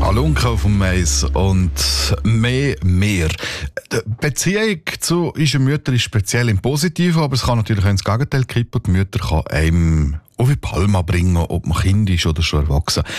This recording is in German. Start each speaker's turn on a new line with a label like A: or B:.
A: Halunke auf dem Mais und mehr. Die Beziehung zu unseren Müttern ist speziell im Positiven, aber es kann natürlich auch ins Gegenteil kippen. Die Mütter kann einem auf die Palma bringen, ob man Kind ist oder schon erwachsen.